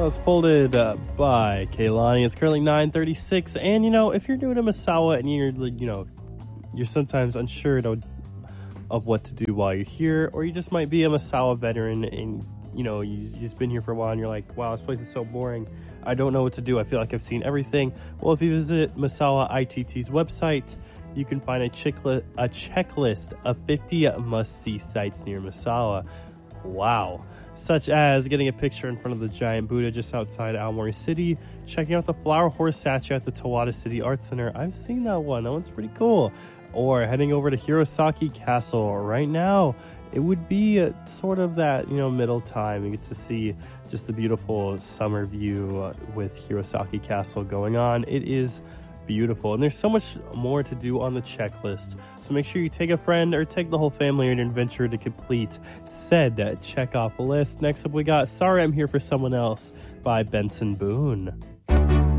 was folded by Kaylani. It's currently 9:36, and if you're new to Misawa and you're sometimes unsure of what to do while you're here, or you just might be a Misawa veteran and you've just been here for a while and you're like, wow, this place is so boring. I don't know what to do. I feel like I've seen everything. Well, if you visit Misawa ITT's website, you can find a checklist of 50 must-see sites near Misawa. Wow. Such as getting a picture in front of the giant Buddha just outside Aomori City, checking out the flower horse statue at the Tawada City Art Center. I've seen that one. That one's pretty cool. Or heading over to Hirosaki Castle. Right now, it would be sort of that, middle time. You get to see just the beautiful summer view with Hirosaki Castle going on. It is beautiful, and there's so much more to do on the checklist, so make sure you take a friend or take the whole family on an adventure to complete said check off list. Next up we got Sorry I'm Here for Someone Else by Benson Boone.